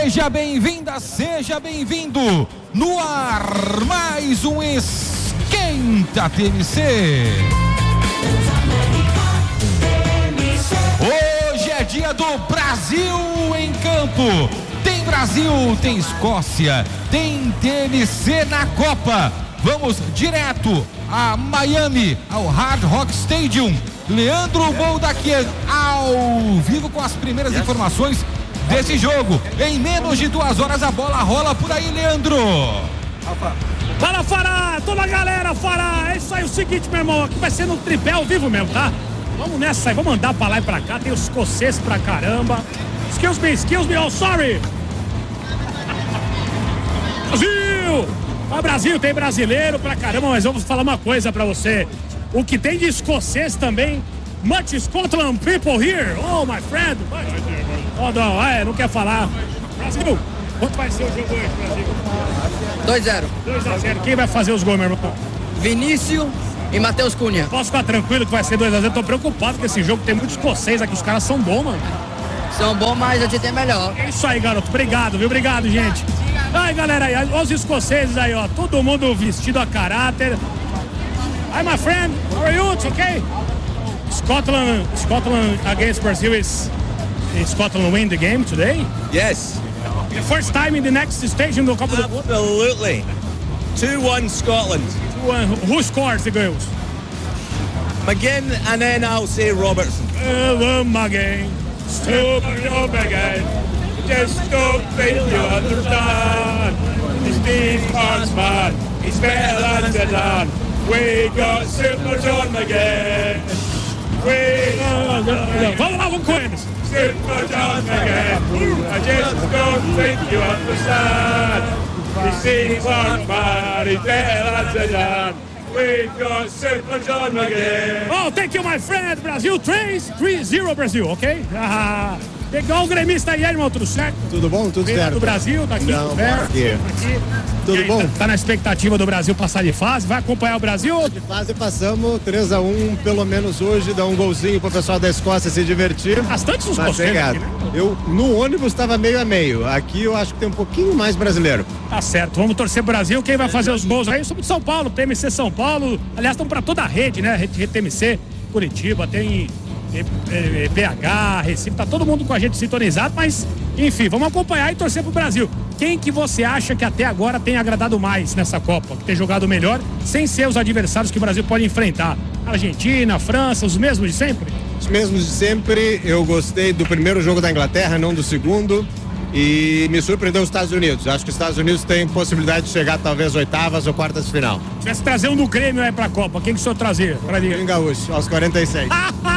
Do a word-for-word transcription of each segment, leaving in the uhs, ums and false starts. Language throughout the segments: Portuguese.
Seja bem-vinda, seja bem-vindo. No ar, mais um Esquenta T M C. Hoje é dia do Brasil em campo. Tem Brasil, tem Escócia, tem T M C na Copa. Vamos direto a Miami, ao Hard Rock Stadium. Leandro Boldaquian, ao vivo com as primeiras informações desse jogo. Em menos de duas horas a bola rola por aí, Leandro. Fala, Fará, toda a galera, Fará. É isso aí, o seguinte, meu irmão, aqui vai ser no tripé ao vivo mesmo, tá? Vamos nessa aí, vamos andar pra lá e pra cá. Tem os escoceses pra caramba. Excuse me, excuse me, oh, sorry. Brasil! Ah, Brasil, tem brasileiro pra caramba, mas vamos falar uma coisa pra você. O que tem de escocês também, much Scotland people here, oh my friend. Oh não, é, não quer falar. Brasil, quanto vai ser o jogo hoje, Brasil? dois a zero. dois a zero, quem vai fazer os gols, meu irmão? Vinícius e Matheus Cunha. Posso ficar tranquilo que vai ser dois a zero, tô preocupado com esse jogo, tem muitos escocês aqui, os caras são bons, mano. São bons, mas a gente é melhor. É isso aí, garoto, obrigado, viu, obrigado, gente. Ai, galera, aí, os escoceses aí, ó, todo mundo vestido a caráter. Hi, my friend. How are you? It's okay. Scotland, Scotland against Brazil is, is Scotland win the game today? Yes. The first time in the next stage in the Cup of the World. Absolutely. two one Scotland. Who, uh, who scores the goals? McGinn and then I'll say Robertson. Uh, McGinn. Stupid McGinn. Just don't think you understand. This team cards man. He's better than Zidane. We got Super John McGinn. We got... Vamos lá, vamos com eles. Super John McGinn. I just don't think you understand. This team cards man. He's better than Zidane. We got Super John McGinn. Oh, thank you, my friend. Brasil três, three zero Brasil, ok? Ah, legal o gremista aí, irmão, tudo certo? Tudo bom, tudo Veio certo. do Brasil, tá aqui, Não, perto, aqui. aqui. Tudo aí, bom? Tá, tá na expectativa do Brasil passar de fase? Vai acompanhar o Brasil? De fase passamos três a um, pelo menos hoje, dá um golzinho pro pessoal da Escócia se divertir. Bastante os Mas escoceses chegado. aqui, né? Eu, no ônibus estava meio a meio. Aqui eu acho que tem um pouquinho mais brasileiro. Tá certo, vamos torcer pro Brasil. Quem vai fazer os gols aí? Somos de São Paulo, T M C São Paulo. Aliás, estão pra toda a rede, né? Rede T M C, Curitiba, tem P H, Recife, tá todo mundo com a gente sintonizado, mas enfim, vamos acompanhar e torcer pro Brasil. Quem que você acha que até agora tem agradado mais nessa Copa, que tem jogado melhor, sem ser os adversários que o Brasil pode enfrentar? Argentina, França, os mesmos de sempre? Os mesmos de sempre. Eu gostei do primeiro jogo da Inglaterra, não do segundo. E me surpreendeu os Estados Unidos. Acho que os Estados Unidos têm possibilidade de chegar talvez oitavas ou quartas de final. Se tivesse trazer um do Grêmio aí pra Copa, quem que o senhor trazer? Pra Em Gaúcho, aos quarenta e seis.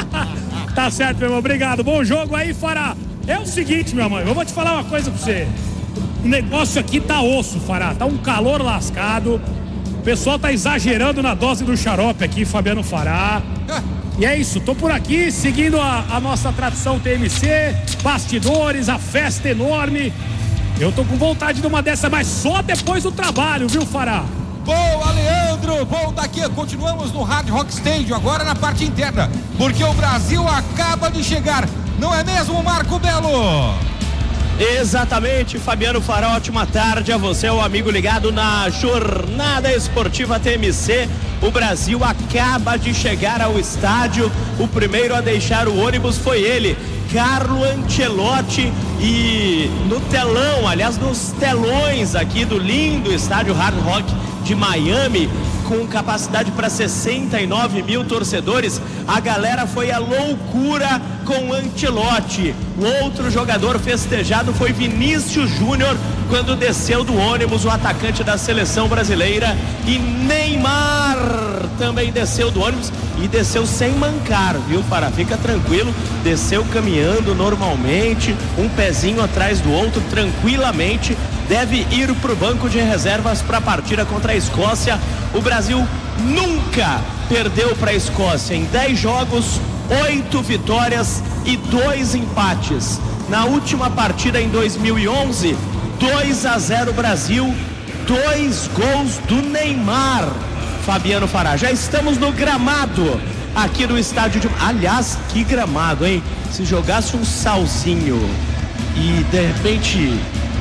Tá certo, meu irmão, obrigado. Bom jogo aí, Fará. É o seguinte, meu irmão, eu vou te falar uma coisa pra você. O negócio aqui tá osso, Fará. Tá um calor lascado. O pessoal tá exagerando na dose do xarope aqui, Fabiano Fará. E é isso, tô por aqui, seguindo a, a nossa tradição T M C, bastidores, a festa enorme. Eu tô com vontade de uma dessa, mas só depois do trabalho, viu, Fará? Boa, Leandro, bom daqui, continuamos no Hard Rock Stadium, agora na parte interna, porque o Brasil acaba de chegar, não é mesmo, Marco Belo? Exatamente, Fabiano Fará, ótima tarde a você, o amigo ligado na Jornada Esportiva T M C. O Brasil acaba de chegar ao estádio, o primeiro a deixar o ônibus foi ele, Carlo Ancelotti, e no telão, aliás nos telões aqui do lindo estádio Hard Rock de Miami, com capacidade para sessenta e nove mil torcedores, a galera foi à loucura com Ancelotti. O outro jogador festejado foi Vinícius Júnior, quando desceu do ônibus, o atacante da seleção brasileira, e Neymar também desceu do ônibus e desceu sem mancar, viu, Fará? Fica tranquilo, desceu caminhando normalmente, um pezinho atrás do outro, tranquilamente, deve ir para o banco de reservas para a partida contra a Escócia. O Brasil nunca perdeu para a Escócia em dez jogos, oito vitórias e dois empates. Na última partida em dois mil e onze, dois a zero Brasil, dois gols do Neymar. Fabiano Fará, já estamos no gramado aqui do estádio de... Aliás, que gramado, hein? Se jogasse um salzinho e de repente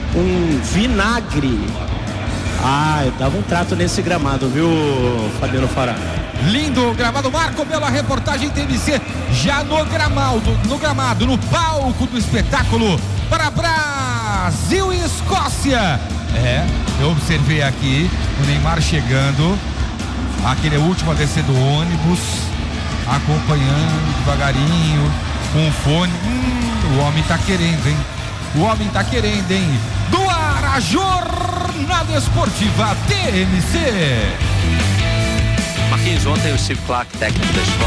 um vinagre. Ah, dava um trato nesse gramado, viu, Fabiano Fará? Lindo gramado. Marco Belo, a reportagem T M C já no gramado, no gramado, no palco do espetáculo para Brasil e Escócia. É, eu observei aqui o Neymar chegando, aquele último a descer do ônibus, acompanhando devagarinho, com o fone. Hum, o homem tá querendo, hein? O homem tá querendo, hein? Do ar, a Jornada Esportiva T M C. Marquinhos, ontem o Steve Clark, técnico da Escócia,